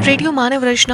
Radio मानव रचना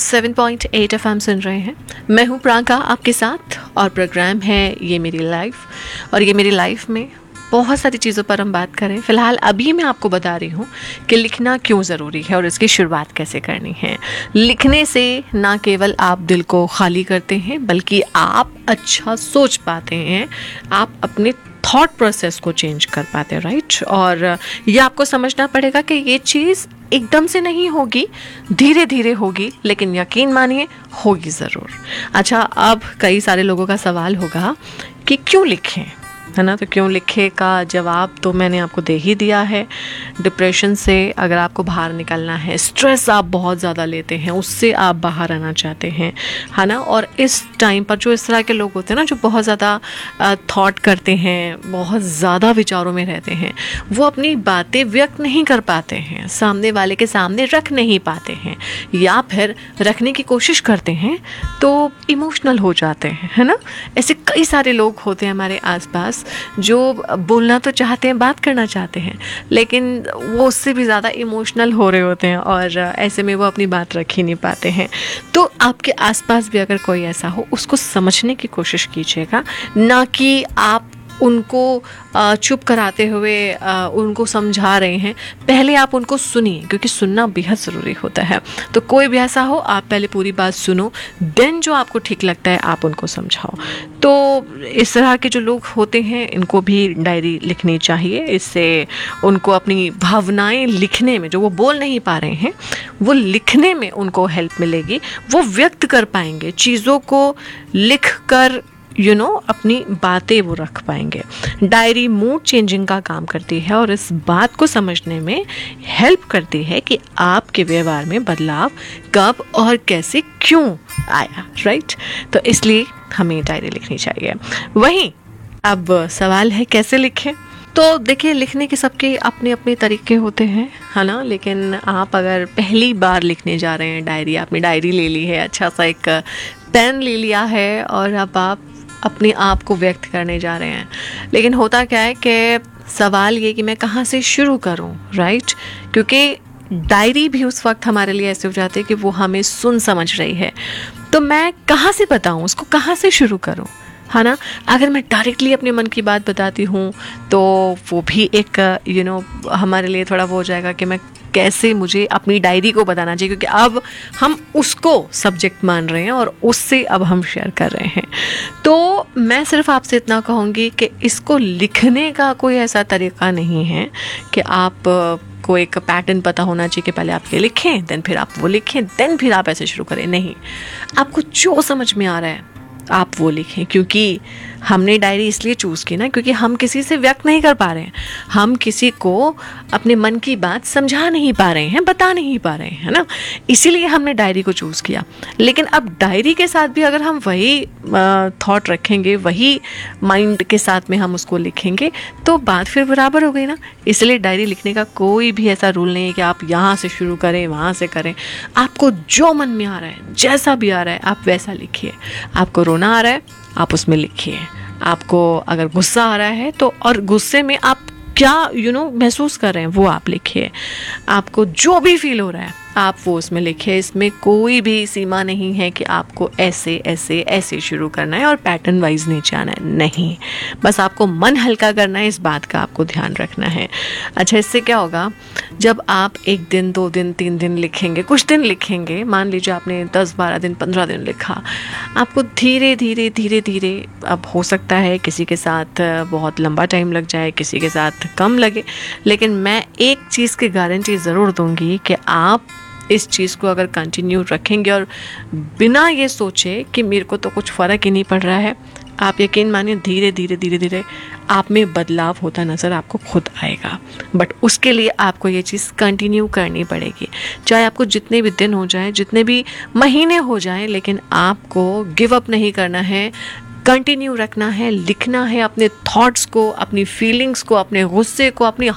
107.8 FM सुन रहे हैं। मैं हूं प्रांका आपके साथ और प्रोग्राम है ये मेरी लाइफ। और ये मेरी लाइफ में बहुत सारी चीज़ों पर हम बात करें। फ़िलहाल अभी मैं आपको बता रही हूँ कि लिखना क्यों ज़रूरी है और इसकी शुरुआत कैसे करनी है। लिखने से ना केवल आप दिल को खाली करते हैं बल्कि आप अच्छा सोच पाते हैं, आप अपने थॉट प्रोसेस को चेंज कर पाते हैं, राइट। और ये आपको समझना पड़ेगा कि ये चीज़ एकदम से नहीं होगी, धीरे धीरे होगी, लेकिन यकीन मानिए होगी ज़रूर। अच्छा, अब कई सारे लोगों का सवाल होगा कि क्यों लिखें, है ना। तो क्यों लिखे का जवाब तो मैंने आपको दे ही दिया है। डिप्रेशन से अगर आपको बाहर निकलना है, स्ट्रेस आप बहुत ज़्यादा लेते हैं, उससे आप बाहर आना चाहते हैं, है ना। और इस टाइम पर जो इस तरह के लोग होते हैं ना, जो बहुत ज़्यादा थॉट करते हैं, बहुत ज़्यादा विचारों में रहते हैं, वो अपनी बातें व्यक्त नहीं कर पाते हैं, सामने वाले के सामने रख नहीं पाते हैं, या फिर रखने की कोशिश करते हैं तो इमोशनल हो जाते हैं, है ना। ऐसे कई सारे लोग होते हैं हमारे आसपास जो बोलना तो चाहते हैं, बात करना चाहते हैं, लेकिन वो उससे भी ज़्यादा इमोशनल हो रहे होते हैं और ऐसे में वो अपनी बात रख ही नहीं पाते हैं। तो आपके आसपास भी अगर कोई ऐसा हो, उसको समझने की कोशिश कीजिएगा, ना कि आप उनको चुप कराते हुए उनको समझा रहे हैं। पहले आप उनको सुनिए, क्योंकि सुनना बेहद ज़रूरी होता है। तो कोई भी ऐसा हो, आप पहले पूरी बात सुनो, देन जो आपको ठीक लगता है आप उनको समझाओ। तो इस तरह के जो लोग होते हैं, इनको भी डायरी लिखनी चाहिए। इससे उनको अपनी भावनाएं लिखने में, जो वो बोल नहीं पा रहे हैं, वो लिखने में उनको हेल्प मिलेगी। वो व्यक्त कर पाएंगे चीज़ों को, लिख कर अपनी बातें वो रख पाएंगे। डायरी मूड चेंजिंग का काम करती है और इस बात को समझने में हेल्प करती है कि आपके व्यवहार में बदलाव कब और कैसे क्यों आया, राइट। तो इसलिए हमें डायरी लिखनी चाहिए। वहीं अब सवाल है कैसे लिखें। तो देखिए, लिखने के सबके अपने अपने तरीके होते हैं, है ना। लेकिन आप अगर पहली बार लिखने जा रहे हैं डायरी, आपने डायरी ले ली है, अच्छा सा एक पेन ले लिया है और अब आप अपने आप को व्यक्त करने जा रहे हैं, लेकिन होता क्या है कि सवाल ये कि मैं कहाँ से शुरू करूँ, राइट। क्योंकि डायरी भी उस वक्त हमारे लिए ऐसे हो जाती है कि वो हमें सुन समझ रही है, तो मैं कहाँ से बताऊँ उसको, कहाँ से शुरू करूँ, है ना। अगर मैं डायरेक्टली अपने मन की बात बताती हूँ तो वो भी एक हमारे लिए थोड़ा वो हो जाएगा कि मैं कैसे मुझे अपनी डायरी को बताना चाहिए, क्योंकि अब हम उसको सब्जेक्ट मान रहे हैं और उससे अब हम शेयर कर रहे हैं। तो मैं सिर्फ आपसे इतना कहूँगी कि इसको लिखने का कोई ऐसा तरीका नहीं है कि आप को एक पैटर्न पता होना चाहिए कि पहले आप ये लिखें, देन फिर आप वो लिखें, देन फिर आप ऐसे शुरू करें। नहीं, आपको जो समझ में आ रहा है आप वो लिखें। क्योंकि हमने डायरी इसलिए चूज़ की ना, क्योंकि हम किसी से व्यक्त नहीं कर पा रहे हैं, हम किसी को अपने मन की बात समझा नहीं पा रहे हैं, बता नहीं पा रहे हैं, है ना। इसीलिए हमने डायरी को चूज़ किया। लेकिन अब डायरी के साथ भी अगर हम वही थॉट रखेंगे, वही माइंड के साथ में हम उसको लिखेंगे, तो बात फिर बराबर हो गई ना। इसलिए डायरी लिखने का कोई भी ऐसा रूल नहीं है कि आप यहाँ से शुरू करें, वहाँ से करें। आपको जो मन में आ रहा है, जैसा भी आ रहा है, आप वैसा लिखिए। आपको रोना आ रहा है, आप उसमें लिखिए। आपको अगर गुस्सा आ रहा है तो, और गुस्से में आप क्या महसूस कर रहे हैं वो आप लिखिए। आपको जो भी फील हो रहा है आप वो उसमें लिखिए। इसमें कोई भी सीमा नहीं है कि आपको ऐसे ऐसे ऐसे शुरू करना है और पैटर्न वाइज नीचे आना है, नहीं। बस आपको मन हल्का करना है, इस बात का आपको ध्यान रखना है। अच्छा, इससे क्या होगा, जब आप 1 दिन 2 दिन 3 दिन लिखेंगे, कुछ दिन लिखेंगे, मान लीजिए आपने 10 12 दिन 15 दिन लिखा, आपको धीरे धीरे धीरे धीरे, अब हो सकता है किसी के साथ बहुत लंबा टाइम लग जाए, किसी के साथ कम लगे, लेकिन मैं एक चीज़ की गारंटी ज़रूर दूंगी कि आप इस चीज़ को अगर कंटिन्यू रखेंगे और बिना ये सोचे कि मेरे को तो कुछ फ़र्क ही नहीं पड़ रहा है, आप यकीन मानिए धीरे धीरे धीरे धीरे आप में बदलाव होता नज़र आपको खुद आएगा। बट उसके लिए आपको ये चीज़ कंटिन्यू करनी पड़ेगी, चाहे आपको जितने भी दिन हो जाए, जितने भी महीने हो जाए, लेकिन आपको गिव अप नहीं करना है, कंटिन्यू रखना है, लिखना है अपने थॉट्स को, अपनी फीलिंग्स को, अपने गुस्से को, अपनी